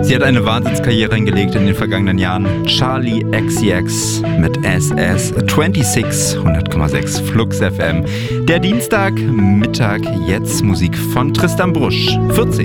Sie hat eine Wahnsinnskarriere hingelegt in den vergangenen Jahren. Charli XCX mit SS26, 100,6 Flux FM. Der Dienstagmittag, jetzt Musik von Tristan Brusch, 14.